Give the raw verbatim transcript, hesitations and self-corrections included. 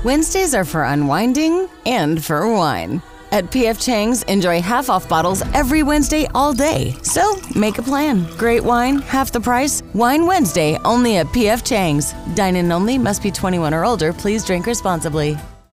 Wednesdays are for unwinding and for wine. At P F Chang's, enjoy half-off bottles every Wednesday all day. So, make a plan. Great wine, half the price. Wine Wednesday, only at P F Chang's. Dine-in only, must be twenty-one or older. Please drink responsibly.